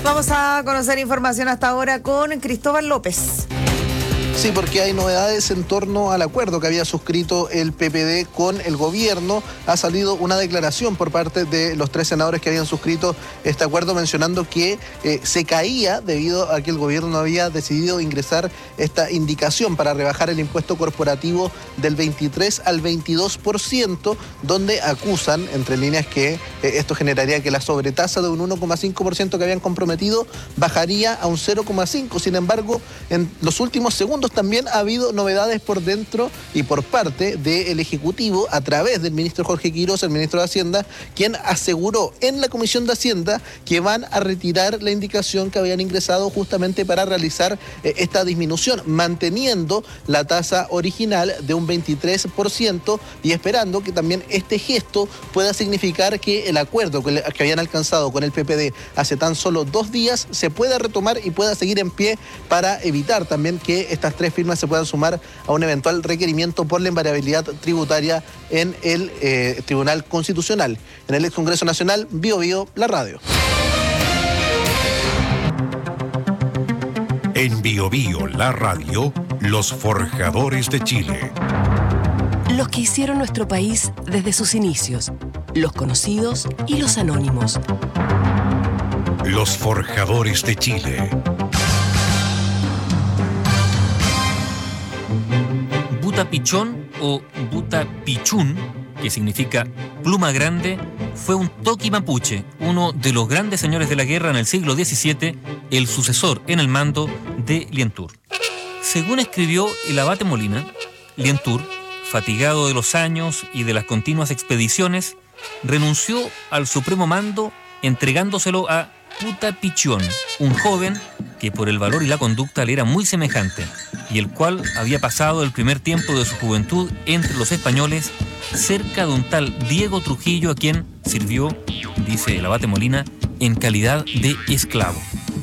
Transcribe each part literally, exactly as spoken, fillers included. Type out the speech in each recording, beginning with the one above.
Vamos a conocer información hasta ahora con Cristóbal López. Sí, porque hay novedades en torno al acuerdo que había suscrito el P P D con el gobierno. Ha salido una declaración por parte de los tres senadores que habían suscrito este acuerdo mencionando que eh, se caía debido a que el gobierno había decidido ingresar esta indicación para rebajar el impuesto corporativo del veintitrés al veintidós por ciento, donde acusan, entre líneas, que eh, esto generaría que la sobretasa de un uno coma cinco por ciento que habían comprometido bajaría a un cero coma cinco por ciento. Sin embargo, en los últimos segundos también ha habido novedades por dentro y por parte del Ejecutivo a través del ministro Jorge Quiroz, el ministro de Hacienda, quien aseguró en la Comisión de Hacienda que van a retirar la indicación que habían ingresado justamente para realizar eh, esta disminución, manteniendo la tasa original de un veintitrés por ciento y esperando que también este gesto pueda significar que el acuerdo que, que habían alcanzado con el P P D hace tan solo dos días se pueda retomar y pueda seguir en pie para evitar también que estas tres firmas se puedan sumar a un eventual requerimiento por la invariabilidad tributaria en el eh, Tribunal Constitucional. En el ex Congreso Nacional, Bio Bio, la radio. En Bio Bio, la radio, los forjadores de Chile. Los que hicieron nuestro país desde sus inicios, los conocidos y los anónimos. Los forjadores de Chile. Butapichón o Butapichún, que significa pluma grande, fue un toqui mapuche, uno de los grandes señores de la guerra en el siglo diecisiete, el sucesor en el mando de Lientur. Según escribió el abate Molina, Lientur, fatigado de los años y de las continuas expediciones, renunció al supremo mando entregándoselo a Butapichón, un joven que por el valor y la conducta le era muy semejante y el cual había pasado el primer tiempo de su juventud entre los españoles cerca de un tal Diego Trujillo, a quien sirvió, dice el abate Molina, en calidad de esclavo.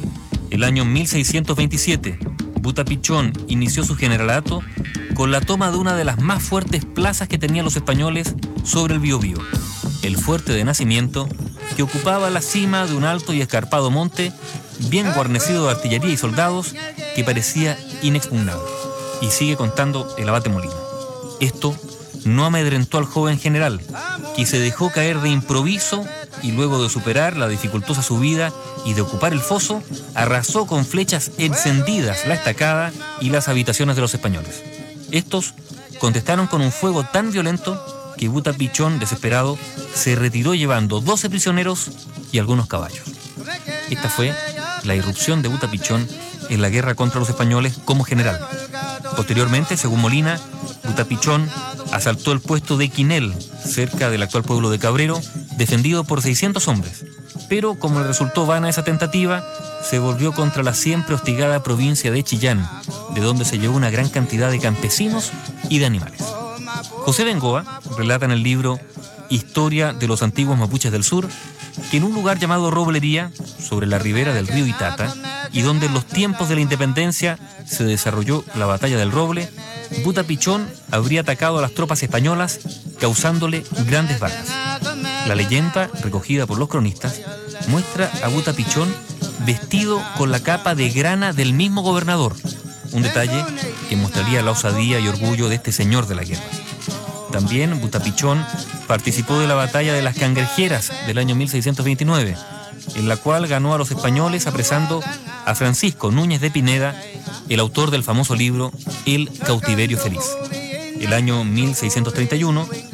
El año mil seiscientos veintisiete, Butapichón inició su generalato con la toma de una de las más fuertes plazas que tenían los españoles sobre el Biobío, el fuerte de Nacimiento, que ocupaba la cima de un alto y escarpado monte bien guarnecido de artillería y soldados que parecía inexpugnable. Y sigue contando el abate Molina. Esto no amedrentó al joven general, que se dejó caer de improviso y luego de superar la dificultosa subida y de ocupar el foso, arrasó con flechas encendidas la estacada y las habitaciones de los españoles. Estos contestaron con un fuego tan violento que Butapichón, desesperado, se retiró llevando doce prisioneros y algunos caballos. Esta fue la irrupción de Butapichón en la guerra contra los españoles como general. Posteriormente, según Molina, Butapichón asaltó el puesto de Quinel, cerca del actual pueblo de Cabrero, defendido por seiscientos hombres. Pero, como le resultó vana esa tentativa, se volvió contra la siempre hostigada provincia de Chillán, de donde se llevó una gran cantidad de campesinos y de animales. José Bengoa relata en el libro Historia de los antiguos mapuches del sur que en un lugar llamado Roblería, sobre la ribera del río Itata, y donde en los tiempos de la independencia se desarrolló la batalla del Roble, Butapichón habría atacado a las tropas españolas, causándole grandes bajas. La leyenda, recogida por los cronistas, muestra a Butapichón vestido con la capa de grana del mismo gobernador, un detalle que mostraría la osadía y orgullo de este señor de la guerra. También Butapichón participó de la batalla de las Cangrejeras del año mil seiscientos veintinueve, en la cual ganó a los españoles apresando a Francisco Núñez de Pineda, el autor del famoso libro El cautiverio feliz. El año mil seiscientos treinta y uno,